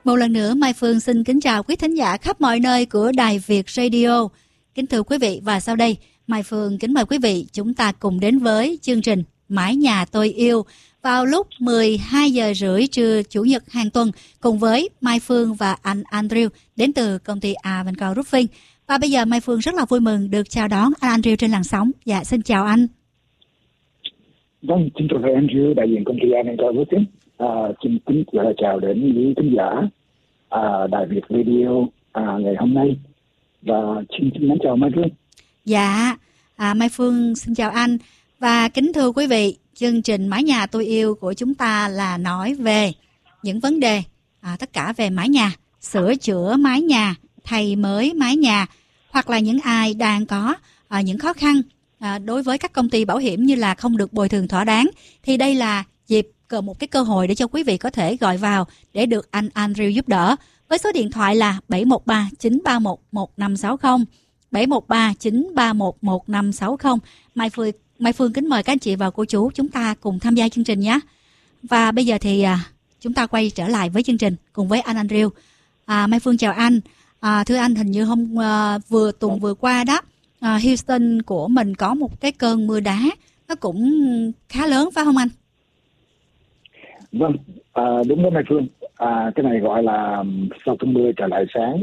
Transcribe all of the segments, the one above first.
Một lần nữa, Mai Phương xin kính chào quý thính giả khắp mọi nơi của Đài Việt Radio. Kính thưa quý vị, và sau đây, Mai Phương kính mời quý vị chúng ta cùng đến với chương trình Mái Nhà Tôi Yêu vào lúc 12 giờ rưỡi trưa Chủ nhật hàng tuần cùng với Mai Phương và anh Andrew đến từ công ty Avanco Roofing. Và bây giờ Mai Phương rất là vui mừng được chào đón anh Andrew trên làn sóng. Dạ, xin chào anh. Vâng, xin chào thầy Andrew, đại diện công ty Avanco Roofing. Xin kính chào đến quý khán giả Đài Việt Radio ngày hôm nay, và xin chào Mai Phương. Dạ, Mai Phương xin chào anh. Và kính thưa quý vị, chương trình Mái Nhà Tôi Yêu của chúng ta là nói về những vấn đề tất cả về mái nhà, sửa chữa mái nhà, thay mới mái nhà, hoặc là những ai đang có những khó khăn đối với các công ty bảo hiểm như là không được bồi thường thỏa đáng, thì đây là dịp, một cái cơ hội để cho quý vị có thể gọi vào để được anh Andrew giúp đỡ với số điện thoại là 713 931 1560, 713 931 1560. Mai Phương kính mời các anh chị và cô chú chúng ta cùng tham gia chương trình nhé. Và bây giờ thì chúng ta quay trở lại với chương trình cùng với anh Andrew. Mai Phương chào anh. Thưa anh, hình như tuần vừa qua đó, Houston của mình có một cái cơn mưa đá, nó cũng khá lớn phải không anh? Vâng, đúng đó Mai Phương. Cái này gọi là sau cơn mưa trở lại sáng.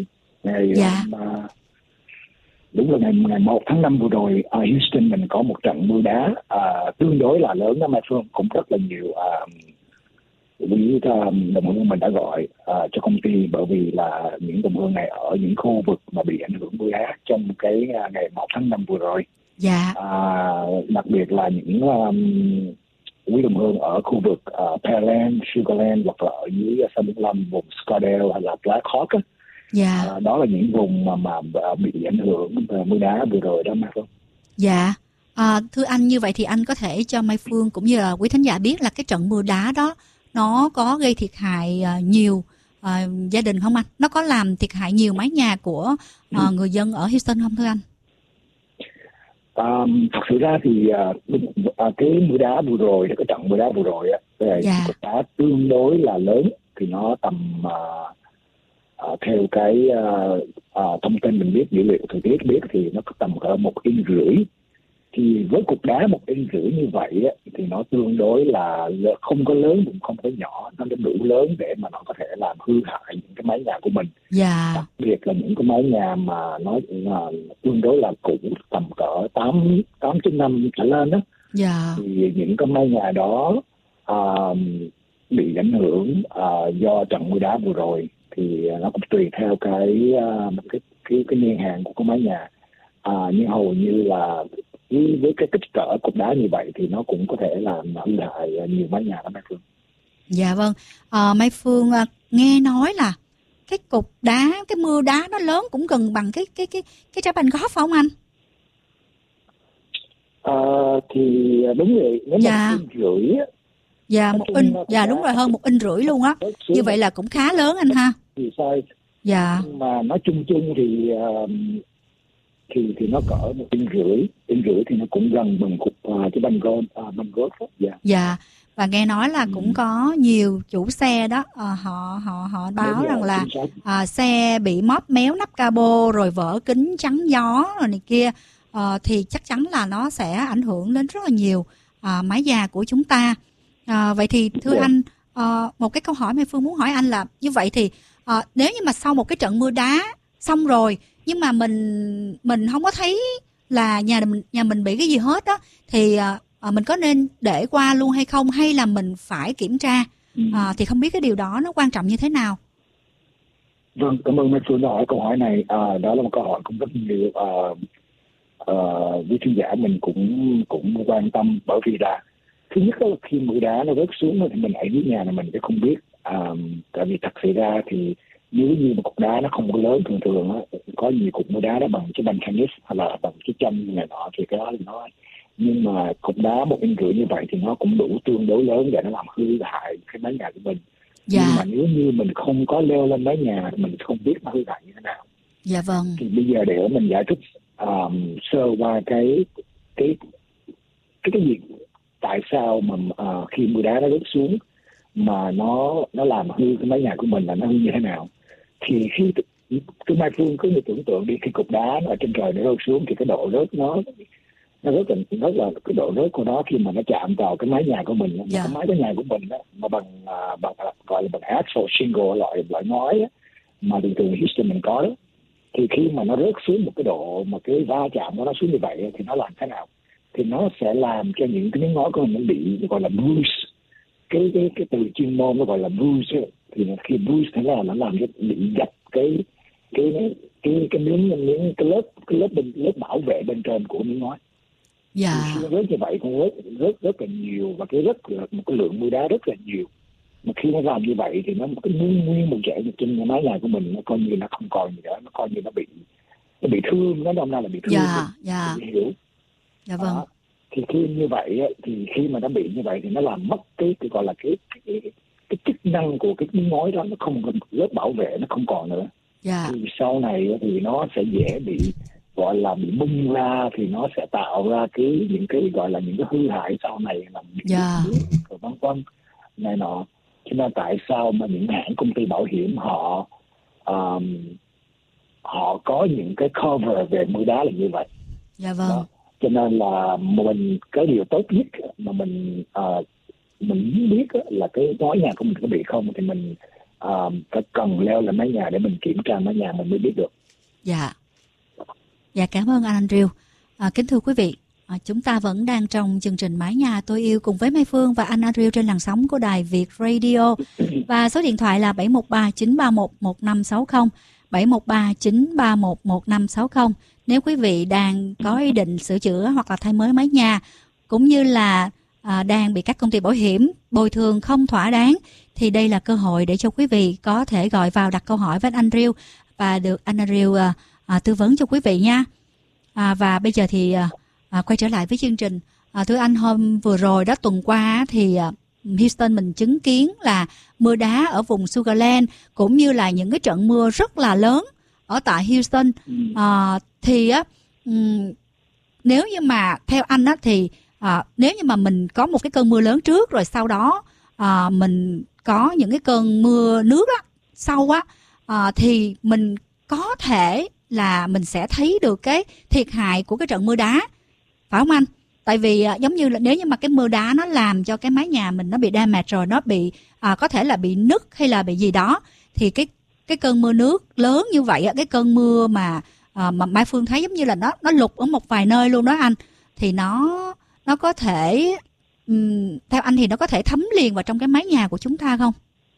Đúng là ngày 1 tháng 5 vừa rồi, Houston mình có một trận mưa đá tương đối là lớn đó Mai Phương. Cũng rất là nhiều quý đồng hương mình đã gọi cho công ty, bởi vì là những đồng hương này ở những khu vực mà bị ảnh hưởng mưa đá trong cái ngày 1 tháng 5 vừa rồi. Dạ. Đặc biệt là những quý đồng hương ở khu vực Pearland, Sugarland, hoặc là ở dưới San Lâm, vùng Scottsdale hay là Black Hawk á. Dạ. Đó là những vùng mà bị ảnh hưởng mưa đá vừa rồi đó Mai Phương. Dạ. Thưa anh, như vậy thì anh có thể cho Mai Phương cũng như là quý thính giả biết là cái trận mưa đá đó nó có gây thiệt hại nhiều gia đình không anh? Nó có làm thiệt hại nhiều mái nhà của người dân ở Houston không thưa anh? Thật sự ra thì cái mưa đá vừa rồi, cái trận mưa đá vừa rồi dạ. Đá tương đối là lớn, thì nó tầm theo cái thông tin mình biết, dữ liệu thời tiết biết, thì nó tầm cỡ 1,5 inch. Thì với cục đá 1,5 inch như vậy thì nó tương đối là không có lớn cũng không có nhỏ, nó đủ lớn để mà nó có thể làm hư hại những cái mái nhà của mình. Yeah. Đặc biệt là những cái mái nhà mà nó tương đối là cũ, tầm cỡ 8 năm trở lên đó. Yeah. Thì những cái mái nhà đó bị ảnh hưởng do trận mưa đá vừa rồi, thì nó cũng tùy theo cái niên hạn của cái mái nhà. Nhưng hầu như là với cái kích cỡ cục đá như vậy thì nó cũng có thể làm hư hại nhiều mái nhà đó Mai Phương. Dạ vâng. Mai Phương nghe nói là cái cục đá, cái mưa đá nó lớn cũng gần bằng cái trái banh golf phải không anh? Thì đúng rồi, nếu dạ. 1,5 inch. Dạ, 1 inch. Dạ đúng rồi, hơn 1,5 inch luôn á. Như vậy là cũng khá lớn anh ha. Thì sai. Dạ. Nhưng mà nói chung thì nó cỡ 1,5 inch thì nó cũng gần bằng cục cái banh golf. Dạ. Dạ. Và nghe nói là cũng có nhiều chủ xe đó, họ báo rằng là xe bị móp méo nắp cabo, rồi vỡ kính chắn gió rồi này kia, thì chắc chắn là nó sẽ ảnh hưởng đến rất là nhiều mái nhà của chúng ta. Vậy thì thưa anh, một cái câu hỏi Mai Phương muốn hỏi anh là như vậy thì nếu như mà sau một cái trận mưa đá xong rồi, nhưng mà mình không có thấy là nhà mình bị cái gì hết đó, thì mình có nên để qua luôn hay không, hay là mình phải kiểm tra? Thì không biết cái điều đó nó quan trọng như thế nào? Vâng, cảm ơn Mai Phương đã hỏi câu hỏi này. Đó là một câu hỏi cũng rất nhiều quý khán giả mình cũng quan tâm, bởi vì là thứ nhất là khi mưa đá nó rớt xuống thì mình ở dưới nhà này mình sẽ không biết. Tại vì thật sự ra thì nếu như một cục đá nó không có lớn, thường có nhiều cục mưa đá đó bằng cái banh tennis hay là bằng cái chân như này nọ, thì cái đó thì nó, nhưng mà cục đá 1,5 inch như vậy thì nó cũng đủ tương đối lớn để nó làm hư hại cái mái nhà của mình. Dạ. Nhưng mà nếu như mình không có leo lên mái nhà, mình không biết nó hư hại như thế nào. Dạ vâng. Thì bây giờ để mình giải thích sơ qua cái gì, tại sao mà khi mưa đá nó rớt xuống mà nó làm hư cái mái nhà của mình là nó hư như thế nào. Thì khi cái Mai Phương cứ như tưởng tượng đi, khi cục đá nó ở trên trời nó rơi xuống thì cái độ rớt nó rất là cái độ rớt của nó khi mà nó chạm vào cái mái nhà của mình, cái mái nhà của mình đó, mà bằng gọi là bằng asphalt shingle, loại ngói á, mà thường thường Houston mình có đó, thì khi mà nó rớt xuống một cái độ mà cái va chạm của nó xuống như vậy thì nó làm thế nào? Thì nó sẽ làm cho những cái miếng ngói của mình nó bị gọi là bruise. Cái từ chuyên môn nó gọi là bruise ấy. Thì khi bruise thế là nó làm cho bị dập cái miếng cái lớp bảo vệ bên trên của miếng ngói. Dạ. Thì khi rớt như vậy cũng rất là nhiều, và một cái lượng mưa đá rất là nhiều. Mà khi nó làm như vậy thì nó cái nguyên một dãy trên mái nhà của mình nó coi như nó không còn gì nữa, nó coi như nó bị thương, nó đâm ra là bị thương. Dạ. Bị hiểu. Dạ vâng. Thì khi như vậy thì khi mà nó bị như vậy thì nó làm mất cái gọi là cái chức năng của cái miếng ngói đó, nó không còn lớp bảo vệ, nó không còn nữa. Dạ. Thì sau này thì nó sẽ dễ bị gọi là bị bung ra, thì nó sẽ tạo ra những cái gọi là những cái hư hại sau này, làm rồi vân vân này nọ. Cho nên tại sao mà những hãng công ty bảo hiểm họ có những cái cover về mưa đá là như vậy. Dạ vâng. Đó. Cho nên là cái điều tốt nhất mà mình muốn biết là cái ngói nhà của mình có bị không, thì mình phải cần leo lên mái nhà để mình kiểm tra mái nhà mình mới biết được. Dạ. Dạ, cảm ơn anh Andrew. Kính thưa quý vị, chúng ta vẫn đang trong chương trình Mái Nhà Tôi Yêu cùng với Mai Phương và anh Andrew trên làn sóng của Đài Việt Radio. Và số điện thoại là 713-931-1560, 713-931-1560. Nếu quý vị đang có ý định sửa chữa hoặc là thay mới mái nhà, cũng như là đang bị các công ty bảo hiểm bồi thường không thỏa đáng, thì đây là cơ hội để cho quý vị có thể gọi vào đặt câu hỏi với anh Andrew và được anh Andrew tư vấn cho quý vị nha. Và bây giờ thì quay trở lại với chương trình. Thưa anh, hôm vừa rồi đó, tuần qua thì Houston mình chứng kiến là mưa đá ở vùng Sugarland, cũng như là những cái trận mưa rất là lớn ở tại Houston. Thì nếu như mà theo anh á, thì nếu như mà mình có một cái cơn mưa lớn trước, rồi sau đó mình có những cái cơn mưa nước á, sau á, thì mình có thể là mình sẽ thấy được cái thiệt hại của cái trận mưa đá, phải không anh? Tại vì giống như là nếu như mà cái mưa đá nó làm cho cái mái nhà mình nó bị damage rồi, nó bị có thể là bị nứt hay là bị gì đó, thì cái cơn mưa nước lớn như vậy, cái cơn mưa mà Mai Phương thấy giống như là nó lụt ở một vài nơi luôn đó anh, thì nó có thể theo anh thì nó có thể thấm liền vào trong cái mái nhà của chúng ta không?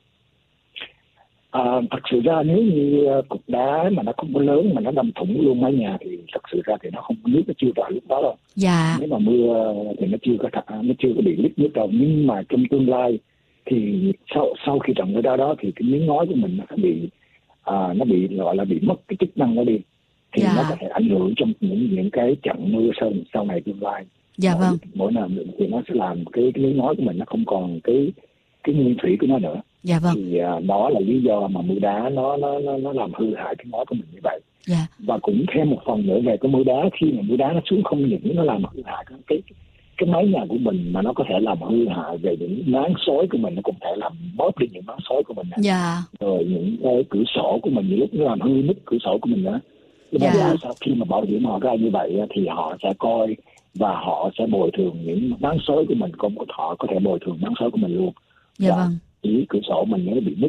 Thật sự ra nếu như cục đá mà nó không có lớn mà nó đâm thủng luôn mái nhà thì thật sự ra thì nó không có nước, nó chưa vào lúc đó đâu. Dạ. Nếu mà mưa thì nó chưa có bị lít nước đâu. Nhưng mà trong tương lai thì sau khi trận mưa đá đó thì cái miếng ngói của mình nó bị gọi là bị mất cái chức năng nó đi, thì nó có thể ảnh hưởng trong những cái trận mưa sau này tương lai. Dạ vâng. Mỗi lần thì nó sẽ làm cái miếng ngói của mình nó không còn cái nguyên thủy của nó nữa. Dạ vâng. Thì đó là lý do mà mưa đá nó làm hư hại cái ngói của mình như vậy. Dạ. Và cũng thêm một phần nữa về cái mưa đá, khi mà mưa đá nó xuống không những nó làm hư hại cái mái nhà của mình, mà nó có thể làm hư hại về những máng xối của mình, nó cũng thể làm bóp đi những máng xối của mình này. Dạ. Rồi những cái cửa sổ của mình, nhiều lúc nó làm hư nứt cửa sổ của mình nữa. Dạ. Sau khi mà bảo hiểm họ ra như vậy thì họ sẽ coi và họ sẽ bồi thường những máng xối của mình, họ có thể bồi thường máng xối của mình luôn. Dạ vâng. Chỉ cửa sổ mình nó bị nứt.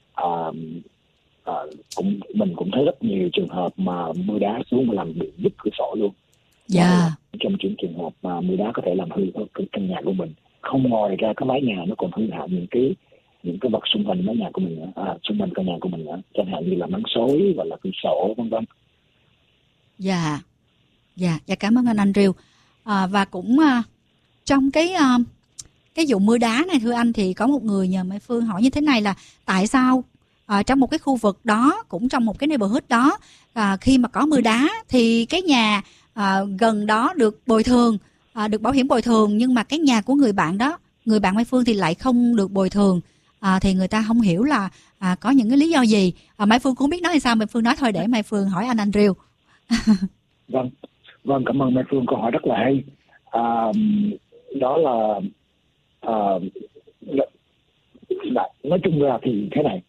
Mình cũng thấy rất nhiều trường hợp mà mưa đá xuống mà làm bị nứt cửa sổ luôn. Dạ. Trong những trường hợp mà mưa đá có thể làm hư cái căn nhà của mình. Không ngoài ra cái mái nhà nó còn hư hại những cái vật xung quanh mái nhà của mình nữa, xung quanh căn nhà của mình nữa, chẳng hạn như là máng xối và là cửa sổ vân vân. Dạ. Dạ, cảm ơn anh Andrew. Và cũng trong cái vụ mưa đá này, thưa anh, thì có một người nhờ Mai Phương hỏi như thế này là tại sao trong một cái khu vực đó, cũng trong một cái neighborhood đó, khi mà có mưa đá thì cái nhà gần đó được bồi thường, được bảo hiểm bồi thường, nhưng mà cái nhà của người bạn Mai Phương thì lại không được bồi thường. Thì người ta không hiểu là có những cái lý do gì. Mai Phương cũng không biết nói sao, Mai Phương nói thôi để Mai Phương hỏi anh Andrew. Vâng, cảm ơn Mai Phương, câu hỏi rất là hay. Đó là nói chung ra thì thế này,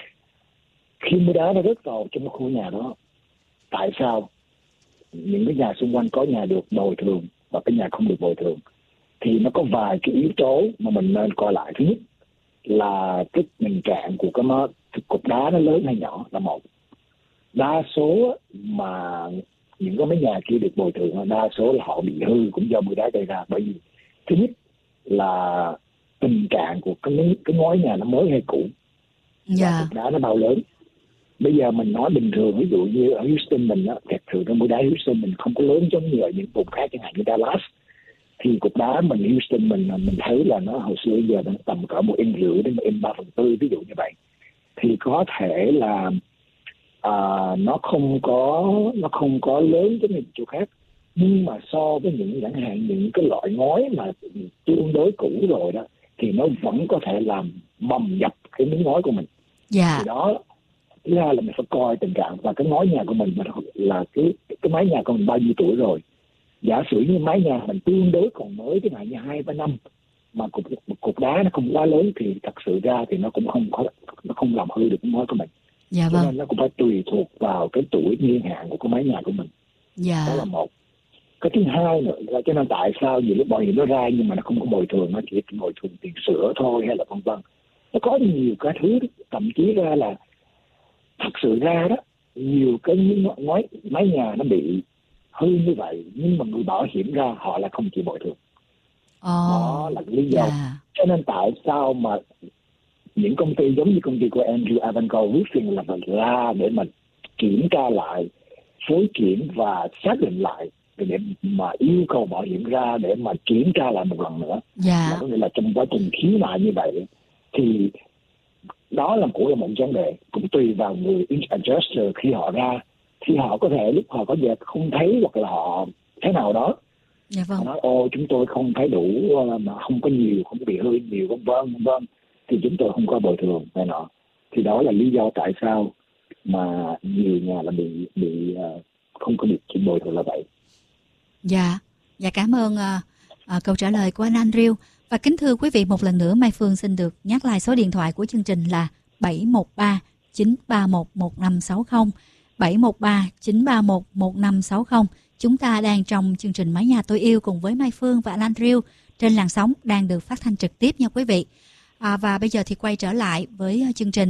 khi mưa đá nó rớt vào trong khu nhà đó, tại sao những cái nhà xung quanh có nhà được bồi thường và cái nhà không được bồi thường? Thì nó có vài cái yếu tố mà mình nên coi lại. Thứ nhất là cái tình trạng của cái cục đá nó lớn hay nhỏ là một. Đa số mà những cái mấy nhà kia được bồi thường, đa số là họ bị hư cũng do mưa đá gây ra. Bởi vì thứ nhất là tình trạng của cái ngói nhà nó mới hay cũ, và cục đá nó bao lớn. Bây giờ mình nói bình thường, ví dụ như ở Houston mình á, thật sự cái mưa đá Houston mình không có lớn giống như ở những vùng khác, chẳng hạn như Dallas. Thì cục đá mình Houston mình thấy là nó hồi xưa giờ nó tầm cỡ 1,5 inch đến 1,3/4, ví dụ như vậy. Thì có thể là nó không có lớn giống như chỗ khác, nhưng mà so với những chẳng hạn những cái loại ngói mà tương đối cũ rồi đó, thì nó vẫn có thể làm bầm dập cái miếng ngói của mình. Thì đó, thứ hai là mình phải coi tình trạng và cái ngói nhà của mình là cái mái nhà của mình bao nhiêu tuổi rồi. Giả sử như mái nhà mình tương đối còn mới, cái này như 2-3 năm, mà cục đá nó không quá lớn thì thật sự ra thì nó cũng không làm hư được cái ngói của mình. Cho nên nó cũng phải tùy thuộc vào cái tuổi niên hạn của cái mái nhà của mình. Đó là một. Cái thứ hai nữa là cho nên tại sao nhiều lúc bảo hiểm nó ra nhưng mà nó không có bồi thường, nó chỉ bồi thường tiền sửa thôi hay là vân vân. Nó có nhiều cái thứ, thậm chí ra là thật sự ra đó, nhiều cái ngói mái nhà nó bị hư như vậy nhưng mà người bảo hiểm ra họ lại không chịu bồi thường. Đó là lý do. Cho nên tại sao mà những công ty giống như công ty của Andrew Avangard Roofing là phải ra để mình kiểm tra lại, phối kiểm và xác định lại, để mà yêu cầu bảo hiểm ra để mà kiểm tra lại một lần nữa. Là có nghĩa là trong quá trình khiếu nại như vậy thì đó cũng là một vấn đề, cũng tùy vào người adjuster khi họ ra, thì họ có thể lúc họ có việc không thấy hoặc là họ thế nào đó, họ nói chúng tôi không thấy đủ, mà không có nhiều, không có bị hư nhiều, vân vân, thì chúng tôi không có bồi thường này nọ. Thì đó là lý do tại sao mà nhiều nhà là bị không có được chịu bồi thường là vậy. Dạ cảm ơn câu trả lời của anh Andrew. Và kính thưa quý vị, một lần nữa Mai Phương xin được nhắc lại số điện thoại của chương trình là 713-931-1560, 713-931-1560. Chúng ta đang trong chương trình Mái Nhà Tôi Yêu cùng với Mai Phương và anh Andrew trên làn sóng đang được phát thanh trực tiếp nha quý vị. Và bây giờ thì quay trở lại với chương trình.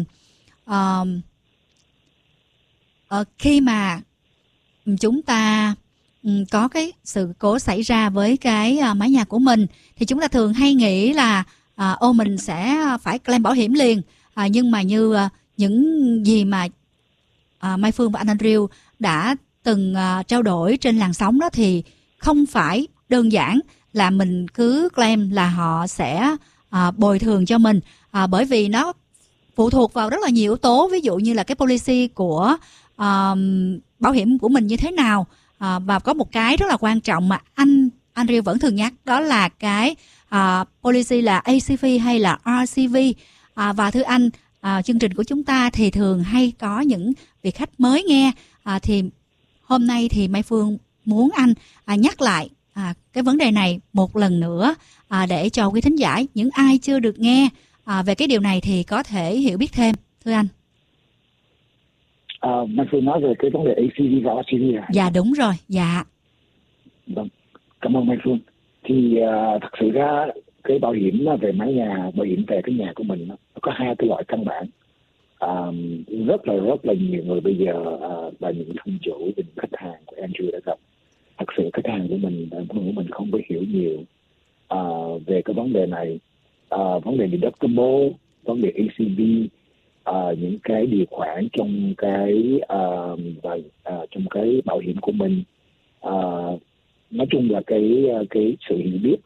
Khi mà chúng ta có cái sự cố xảy ra với cái mái nhà của mình thì chúng ta thường hay nghĩ là mình sẽ phải claim bảo hiểm liền. Nhưng mà như những gì mà Mai Phương và anh Andrew đã từng trao đổi trên làn sóng đó, thì không phải đơn giản là mình cứ claim là họ sẽ bồi thường cho mình, bởi vì nó phụ thuộc vào rất là nhiều yếu tố, ví dụ như là cái policy của bảo hiểm của mình như thế nào. Và có một cái rất là quan trọng mà anh Andrew vẫn thường nhắc, đó là cái policy là ACV hay là RCV. Và thưa anh, chương trình của chúng ta thì thường hay có những vị khách mới nghe, thì hôm nay thì Mai Phương muốn anh nhắc lại cái vấn đề này một lần nữa, để cho quý thính giả, những ai chưa được nghe về cái điều này thì có thể hiểu biết thêm. Thưa anh. Mai Phương nói về cái vấn đề ACV và RCV à? Dạ đúng rồi, dạ. Vâng, cảm ơn Mai Phương. Thì thật sự ra cái bảo hiểm về mái nhà, bảo hiểm về cái nhà của mình nó có hai cái loại căn bản. Rất là nhiều người bây giờ và những thân chủ, những khách hàng của Andrew đã gặp. Thật sự khách hàng của mình không có hiểu nhiều về cái vấn đề này, vấn đề deductible, vấn đề ACV, những cái điều khoản trong cái trong cái bảo hiểm của mình. Nói chung là cái sự hiểu biết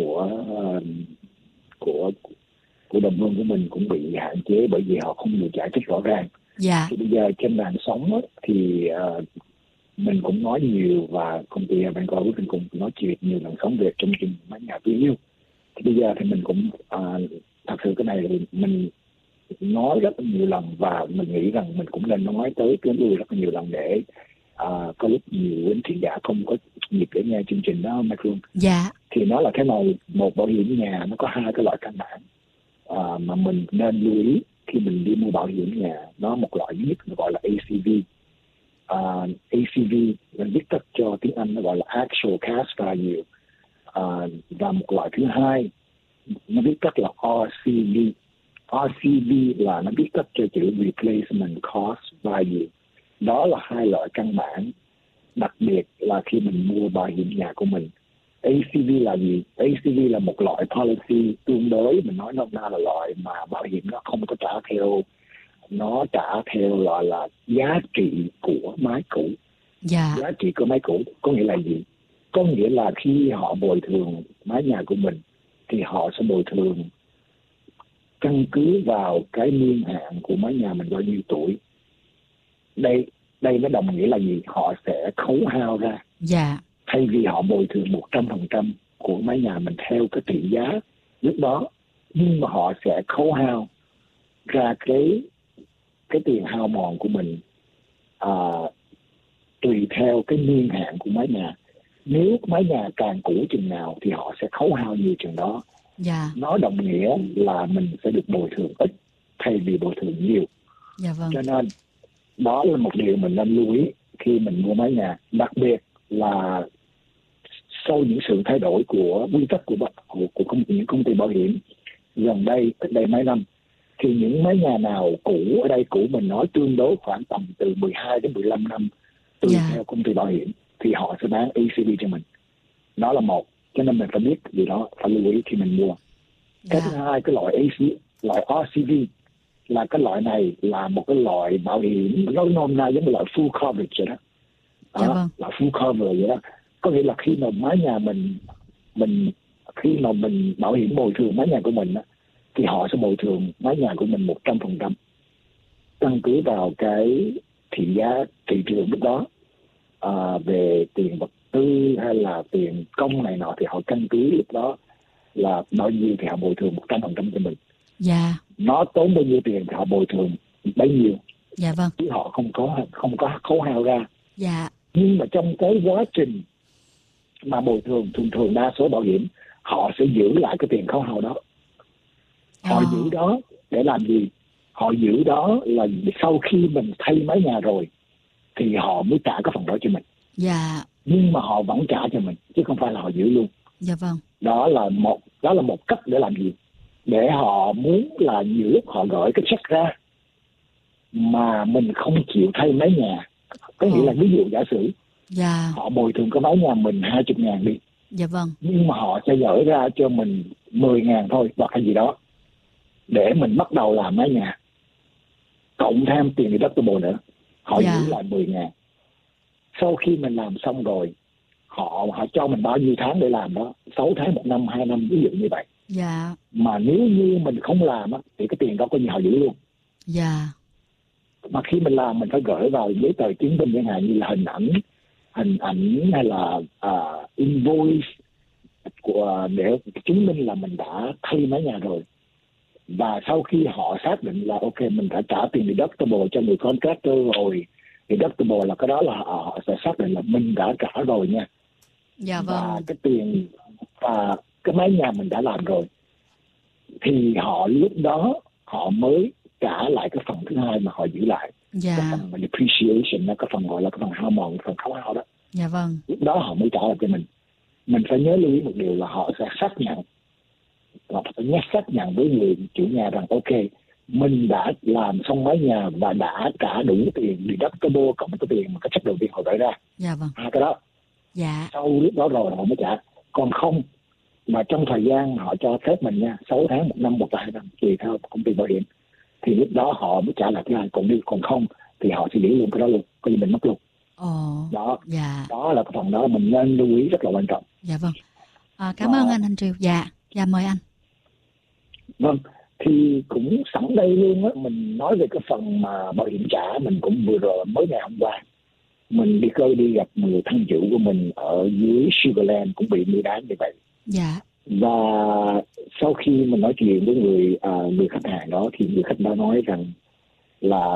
của đồng hương của mình cũng bị hạn chế bởi vì họ không được giải thích rõ ràng. Thì bây giờ trên làn sóng đó, thì mình cũng nói nhiều và công ty Avangard Roofing cũng nói chuyện nhiều làn sóng về trong chương Mái Nhà Tôi Yêu. Thì bây giờ thì mình cũng thật sự cái này là mình nói rất là nhiều lần và mình nghĩ rằng mình cũng nên nói tới cái lui rất là nhiều lần để có lúc nhiều anh khán giả không có dịp để nghe chương trình đó, Mai Phương. Dạ. Thì nó là thế này, một bảo hiểm nhà nó có hai cái loại căn bản. mà mình nên lưu ý khi mình đi mua bảo hiểm nhà. Nó một loại duy nhất gọi là ACV. ACV là viết tắt cho tiếng Anh, nó gọi là Actual Cash Value. Và một loại thứ hai nó viết tắt là RCV. RCV là nó viết tắt cho chữ Replacement Cost Value. Đó là hai loại căn bản, đặc biệt là khi mình mua bảo hiểm nhà của mình. ACV là gì? ACV là một loại policy tương đối, mình nói nôm na là loại mà bảo hiểm nó không có trả theo, nó trả theo gọi là giá trị của máy cũ. Giá trị của máy cũ có nghĩa là gì? Có nghĩa là khi họ bồi thường mái nhà của mình thì họ sẽ bồi thường căn cứ vào cái niên hạn của mái nhà mình bao nhiêu tuổi. Đây nó đồng nghĩa là gì? Họ sẽ khấu hao ra. Thay vì họ bồi thường 100% của mái nhà mình theo cái trị giá lúc đó, nhưng mà họ sẽ khấu hao ra cái tiền hao mòn của mình tùy theo cái niên hạn của mái nhà. Nếu mái nhà càng cũ chừng nào thì họ sẽ khấu hao nhiều chừng đó. Nó đồng nghĩa là mình sẽ được bồi thường ít thay vì bồi thường nhiều. Cho nên đó là một điều mình nên lưu ý khi mình mua mái nhà, đặc biệt là sau những sự thay đổi của quy tắc của những công ty bảo hiểm gần đây, cách đây mấy năm, thì những mái nhà nào cũ, ở đây cũ mình nói tương đối khoảng tầm từ 12 đến 15 năm tùy theo công ty bảo hiểm, thì họ sẽ bán ACV cho mình. Đó là một, cho nên mình phải biết điều đó, phải lưu ý khi mình mua. Cái thứ hai, cái loại RCV là cái loại này là một cái loại bảo hiểm nó nôm na giống như loại full coverage vậy đó. Là full cover vậy đó. Có nghĩa là khi mà mái nhà mình khi mà mình bảo hiểm bồi thường mái nhà của mình thì họ sẽ bồi thường mái nhà của mình 100%, căn cứ vào cái thị giá thị trường lúc đó, về tiền vật tư hay là tiền công này nọ, thì họ căn cứ lúc đó là bao nhiêu thì họ bồi thường 100% cho mình. Nó tốn bao nhiêu tiền thì họ bồi thường bấy nhiêu. Chứ họ không có khấu hao ra. Nhưng mà trong cái quá trình mà bồi thường, thường đa số bảo hiểm họ sẽ giữ lại cái tiền khấu hao đó. Họ giữ đó để làm gì? Họ giữ đó là sau khi mình thay mái nhà rồi thì họ mới trả cái phần đó cho mình. Nhưng mà họ vẫn trả cho mình chứ không phải là họ giữ luôn. Đó là một cách để làm gì? Để họ muốn là nhiều lúc họ gửi cái check ra mà mình không chịu thay mái nhà. Có nghĩa là ví dụ giả sử họ bồi thường cái mái nhà mình 20.000 đi. Nhưng mà họ sẽ gửi ra cho mình 10.000 thôi hoặc cái gì đó để mình bắt đầu làm mái nhà, cộng thêm tiền deductible nữa, họ giữ lại 10.000. Sau khi mình làm xong rồi, họ cho mình bao nhiêu tháng để làm đó, 6 tháng, 1 năm, 2 năm, ví dụ như vậy. Mà nếu như mình không làm thì cái tiền đó coi như họ giữ luôn. Mà khi mình làm mình phải gửi vào giấy tờ chứng minh, chẳng hạn như là hình ảnh hay là invoice để chứng minh là mình đã thay mái nhà rồi. Và sau khi họ xác định là ok, mình đã trả tiền deductible cho người contractor rồi, deductible là cái đó là họ sẽ xác định là mình đã trả rồi nha. Và cái tiền và cái mái nhà mình đã làm rồi, thì họ lúc đó họ mới trả lại cái phần thứ hai mà họ giữ lại. Cái phần mà depreciation, cái phần gọi là cái phần hao mòn, phần khấu hao đó. Lúc đó họ mới trả lại cho mình. Mình phải nhớ lưu ý một điều là họ sẽ xác nhận, và phải xác nhận với người chủ nhà rằng ok, mình đã làm xong mái nhà và đã trả đủ tiền deductible cộng cái tiền mà cái check đầu tiên họ gửi ra. Hai cái đó. Sau lúc đó rồi họ mới trả. Còn không mà trong thời gian họ cho phép mình nha, 6 tháng, 1 năm, 1 2 năm tùy theo công ty bảo hiểm, thì lúc đó họ mới trả lại thứ hai. Còn không thì họ sẽ giữ luôn cái đó luôn, coi như mình mất luôn. Đó là cái phần đó mình nên lưu ý, rất là quan trọng. Cảm ơn anh Triều. Mời anh. Vâng, thì cũng sẵn đây luôn á, mình nói về cái phần mà bảo hiểm trả. Mình cũng vừa rồi mới ngày hôm qua mình đi gặp người thân chủ của mình ở dưới Sugarland cũng bị lừa đảo như vậy. Và sau khi mình nói chuyện với người khách hàng đó, thì người khách đó nói rằng là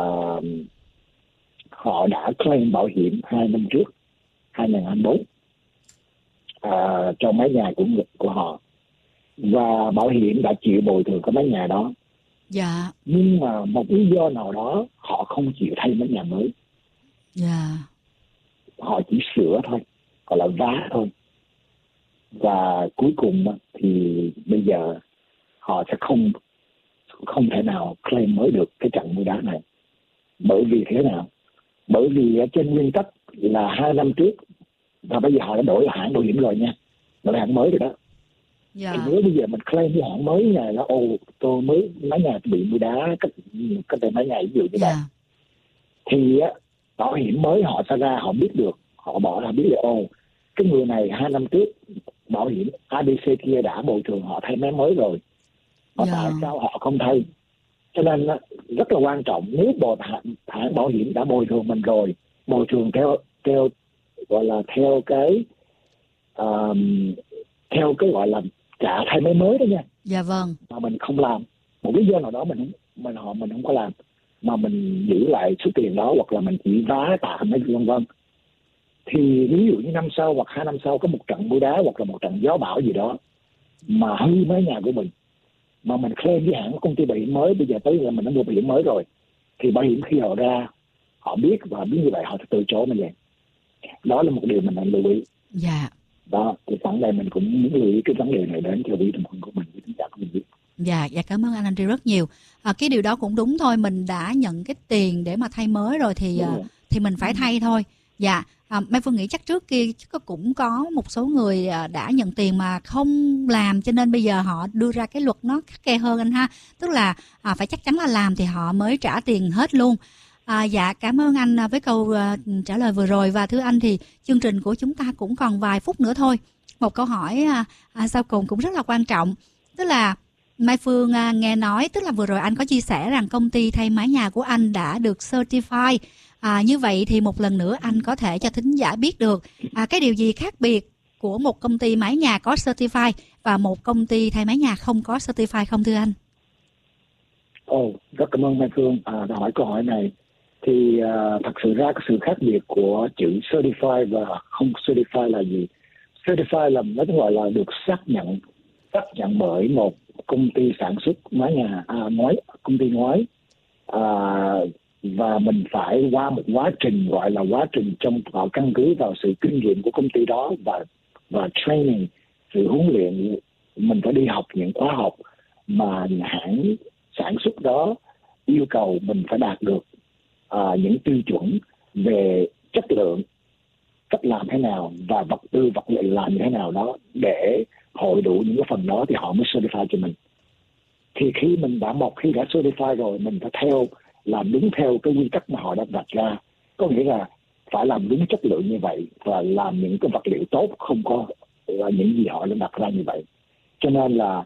họ đã claim bảo hiểm 2 năm trước, 2024, cho mái nhà của họ. và bảo hiểm đã chịu bồi thường cái mái nhà đó. Dạ. Nhưng mà một lý do nào đó họ không chịu thay mái nhà mới. Dạ. Họ chỉ sửa thôi, gọi là vá thôi. Và cuối cùng thì bây giờ họ sẽ không thể nào claim mới được cái trận mưa đá này. Bởi vì thế nào? Bởi vì trên nguyên tắc là 2 năm trước, và bây giờ họ đã đổi hãng bảo hiểm rồi nha, đổi hãng mới rồi đó. Dạ. Thì nếu bây giờ mình claim cái hãng mới này là tôi mới mái nhà bị mưa đá cái mái nhà ví dụ như vậy, thì bảo hiểm mới họ sẽ ra, họ biết được, họ bỏ ra biết là cái người này 2 năm trước bảo hiểm ABC kia đã bồi thường họ thay máy mới rồi, mà tại sao họ không thay? Cho nên rất là quan trọng, nếu hãng bảo hiểm đã bồi thường mình rồi, bồi thường theo gọi là theo cái gọi là trả thay máy mới đó nha. Dạ vâng. Mà mình không làm, một lý do nào đó mình không có làm, mà mình giữ lại số tiền đó, hoặc là mình chỉ vá tạm hay vân vân, thì ví dụ như năm sau hoặc 2 năm sau có một trận mưa đá hoặc là một trận gió bão gì đó mà hư mái nhà của mình, mà mình claim với hãng công ty bảo hiểm mới, bây giờ tới là mình đã mua bảo hiểm mới rồi, thì bảo hiểm khi họ ra, họ biết và biết như vậy họ sẽ từ chối mình vậy. Đó là một điều mình nên lưu ý. Dạ. Đó, thì sẵn đây mình cũng muốn lưu ý cái vấn đề này đến cho quý đồng hành của mình, với khán giả của mình biết. Dạ, cảm ơn anh Andrew rất nhiều. Cái điều đó cũng đúng thôi, mình đã nhận cái tiền để mà thay mới rồi thì mình phải thay thôi. Dạ, Mai Phương nghĩ chắc trước kia cũng có một số người đã nhận tiền mà không làm, cho nên bây giờ họ đưa ra cái luật nó khắt khe hơn anh ha. Tức là phải chắc chắn là làm thì họ mới trả tiền hết luôn. Dạ, cảm ơn anh với câu trả lời vừa rồi. Và thưa anh thì chương trình của chúng ta cũng còn vài phút nữa thôi. Một câu hỏi sau cùng cũng rất là quan trọng. Tức là Mai Phương nghe nói, tức là vừa rồi anh có chia sẻ rằng công ty thay mái nhà của anh đã được certify. Như vậy thì một lần nữa anh có thể cho thính giả biết được cái điều gì khác biệt của một công ty mái nhà có certify và một công ty thay mái nhà không có certify không thưa anh? Rất cảm ơn Mai Phương đã hỏi câu hỏi này. Thì thật sự ra cái sự khác biệt của chữ certify và không certify là gì? Certify là nó gọi là được xác nhận bởi một công ty sản xuất mái nhà công ty ngói, và mình phải qua một quá trình gọi là quá trình họ căn cứ vào sự kinh nghiệm của công ty đó và training, sự huấn luyện. Mình phải đi học những khóa học mà hãng sản xuất đó yêu cầu mình phải đạt được những tiêu chuẩn về chất lượng, cách làm thế nào và vật liệu làm như thế nào đó, để hội đủ những cái phần đó thì họ mới certify cho mình. Thì khi đã certify rồi, mình phải làm đúng theo cái quy tắc mà họ đã đặt ra, có nghĩa là phải làm đúng chất lượng như vậy và làm những cái vật liệu tốt, không có những gì họ đã đặt ra như vậy. Cho nên là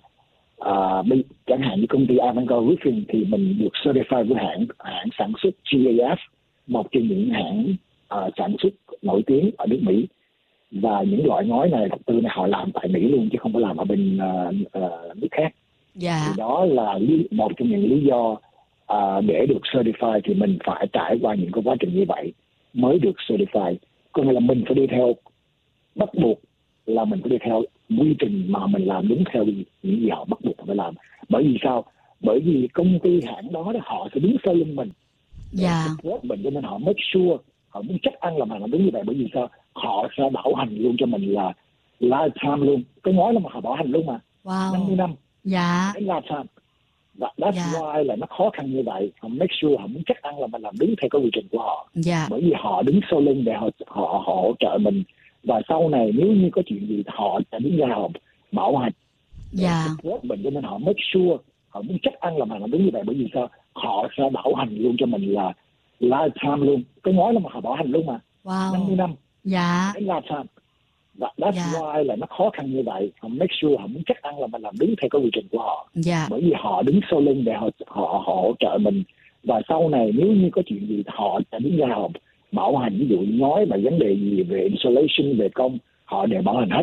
chẳng hạn như công ty Avangard Roofing thì mình được certify với hãng sản xuất GAF, một trong những hãng sản xuất nổi tiếng ở nước Mỹ. Và những loại ngói này, vật tư này họ làm tại Mỹ luôn chứ không có làm ở bên nước khác. Dạ. Thì đó là một trong những lý do để được certify thì mình phải trải qua những cái quá trình như vậy mới được certify. Có nghĩa là mình phải đi theo, bắt buộc là mình phải đi theo quy trình mà mình làm đúng theo những gì họ bắt buộc phải làm. Bởi vì sao? Bởi vì công ty hãng đó họ sẽ đứng sau lưng mình. Dạ. Mình, cho nên họ make sure, họ muốn chắc ăn là làm đúng như vậy. Bởi vì sao? Họ sẽ bảo hành luôn cho mình là lifetime luôn. Cái ngói là mà họ bảo hành luôn mà. Wow. 50 năm. Dạ. Đến lifetime. That's why là nó khó khăn như vậy. Họ make sure, họ muốn chắc ăn là mình làm đúng theo cái quy trình của họ. Dạ. Bởi vì họ đứng sau lưng để họ hỗ trợ mình. Và sau này nếu như có chuyện gì họ sẽ đứng ra họ bảo hành. Dạ. Mình, cho nên họ make sure, họ muốn chắc ăn là mình làm đúng như vậy. Bởi vì sao? Họ sẽ bảo hành luôn cho mình là lifetime luôn. Cái ngói là mà họ bảo hành luôn mà. Wow. 50 năm. Dạ. Đến lifetime. That's why là nó khó khăn như vậy. Họ make sure, họ muốn chắc ăn là mình làm đúng theo cái quy trình của họ. Dạ. Bởi vì họ đứng sau lưng để họ hỗ trợ mình. Và sau này nếu như có chuyện gì họ sẽ đứng ra họ bảo hành, ví dụ ngói và vấn đề gì về insulation, về công, họ đều bảo hành hết.